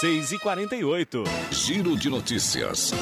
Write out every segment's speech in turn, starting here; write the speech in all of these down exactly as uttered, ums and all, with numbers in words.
seis e quarenta e oito. Giro de notícias.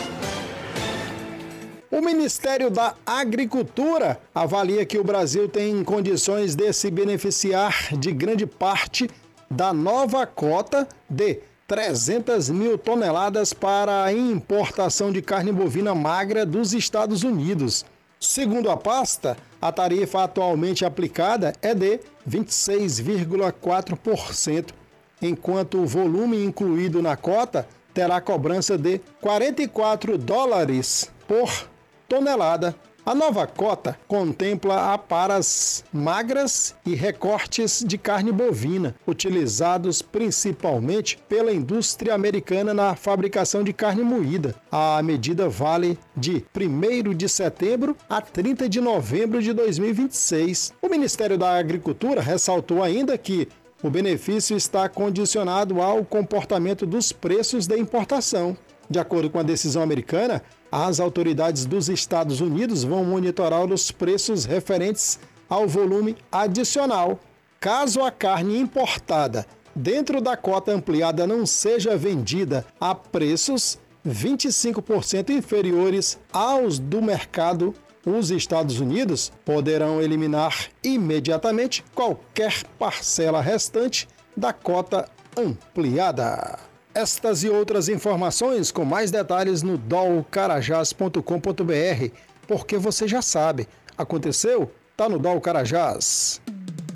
O Ministério da Agricultura avalia que o Brasil tem condições de se beneficiar de grande parte da nova cota de trezentas mil toneladas para a importação de carne bovina magra dos Estados Unidos. Segundo a pasta, a tarifa atualmente aplicada é de vinte e seis vírgula quatro por cento, enquanto o volume incluído na cota terá cobrança de quarenta e quatro dólares por tonelada. A nova cota contempla aparas magras e recortes de carne bovina, utilizados principalmente pela indústria americana na fabricação de carne moída. A medida vale de primeiro de setembro a trinta de novembro de dois mil e vinte e seis. O Ministério da Agricultura ressaltou ainda que o benefício está condicionado ao comportamento dos preços da importação. De acordo com a decisão americana, as autoridades dos Estados Unidos vão monitorar os preços referentes ao volume adicional. Caso a carne importada dentro da cota ampliada não seja vendida a preços vinte e cinco por cento inferiores aos do mercado, os Estados Unidos poderão eliminar imediatamente qualquer parcela restante da cota ampliada. Estas e outras informações com mais detalhes no dol carajás ponto com ponto br, porque você já sabe, aconteceu? Tá no Dol Carajás.